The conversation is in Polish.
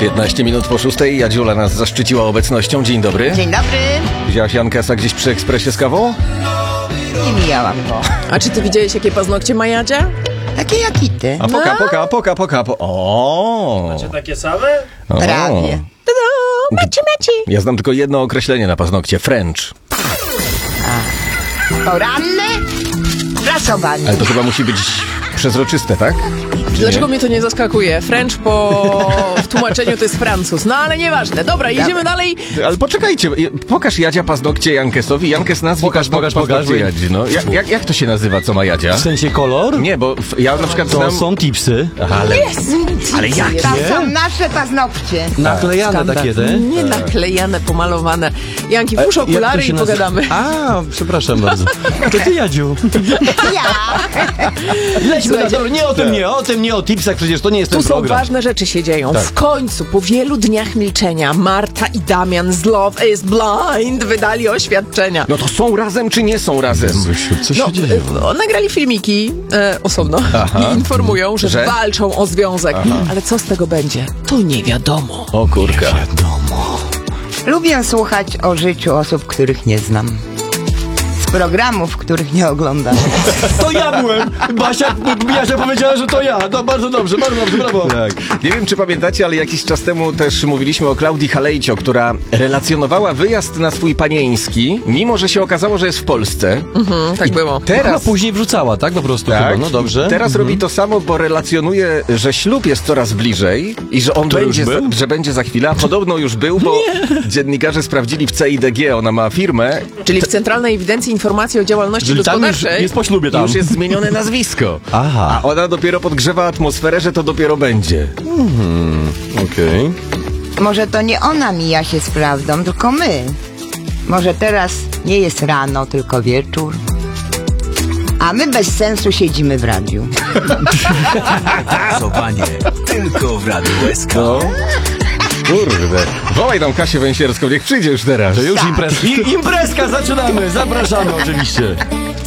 15 minut po 6. Jadziula nas zaszczyciła obecnością. Dzień dobry. Dzień dobry. Widziałaś Jankesa gdzieś przy ekspresie z kawą? Nie mijałam go. A czy ty widziałeś, jakie paznokcie ma Jadzia? Takie jak i ty. A poka. O! Macie takie same? O. Prawie. Maci. Ja znam tylko jedno określenie na paznokcie. French. Poranne prasowanie. Ale to chyba musi być przezroczyste, tak? Czy Dlaczego nie? mnie to nie zaskakuje? French w tłumaczeniu to jest Francuz. No ale nieważne. Dobra, jedziemy dalej. Ale poczekajcie, pokaż Jadzia paznokcie Jankesowi. Jankes nazwij Pokaż. paznokcie Jadzi. No, jak to się nazywa, co ma Jadzia? W sensie kolor? Nie, bo ja na przykład To znam... są tipsy. Ale jak? To są nasze paznokcie. Naklejane Skandal. takie te. Nie naklejane, pomalowane. Janki, włóż Jak to okulary się i nazywa? pogadamy. A, przepraszam bardzo. To ty, Jadziu. Ja. Lećmy na dole. Nie o tipsach, przecież to nie jest ten Tu są program. ważne rzeczy się dzieją. Tak. W końcu, po wielu dniach milczenia, Marta i Damian z Love is Blind wydali oświadczenia. No to są razem, czy nie są razem? Co się dzieje? Nagrali filmiki osobno i informują, że walczą o związek. Ale co z tego będzie? To nie wiadomo. O kurka. Lubię słuchać o życiu osób, których nie znam. Z programów, których nie oglądam. To ja byłem. Basia powiedziała, że to ja. No bardzo dobrze, brawo. Tak. Nie wiem, czy pamiętacie, ale jakiś czas temu też mówiliśmy o Klaudii Halejcio, która relacjonowała wyjazd na swój panieński, mimo że się okazało, że jest w Polsce. Tak było. Teraz później wrzucała, tak? Po prostu chyba, no dobrze. Teraz robi to samo, bo relacjonuje, że ślub jest coraz bliżej i że on będzie za chwilę, a podobno już był, bo dziennikarze sprawdzili w CIDG, ona ma firmę. Czyli w Centralnej Ewidencji Informacji o Działalności Czyli tam już Gospodarczej. jest po ślubie tam. Już jest zmienione nazwisko. Aha. A ona dopiero podgrzewa atmosferę, że to dopiero będzie. Okej. Może to nie ona mija się z prawdą, tylko my. Może teraz nie jest rano, tylko wieczór. A my bez sensu siedzimy w radiu. Głosowanie tylko w Radiu SK. No. Kurde. Wołaj tam Kasię Węsierską, niech przyjdzie już teraz. To już imprezka zaczynamy. Zapraszamy oczywiście.